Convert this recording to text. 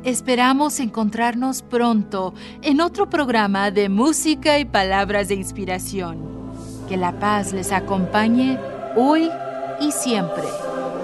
Esperamos encontrarnos pronto en otro programa de música y palabras de inspiración. Que la paz les acompañe hoy y siempre.